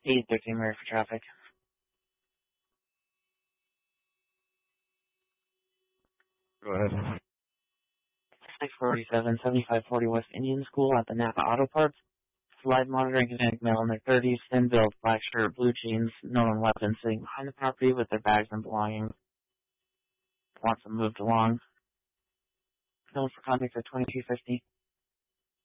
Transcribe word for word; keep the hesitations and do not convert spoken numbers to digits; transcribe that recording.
eight thirteen ready for traffic. Go ahead. six forty-seven, seventy-five forty West Indian School at the Napa Auto Parts. Slide monitoring Hispanic male in their thirties, thin build, black shirt, blue jeans, no known weapon, sitting behind the property with their bags and belongings. Wants them moved along. Known for contact at twenty-two fifty.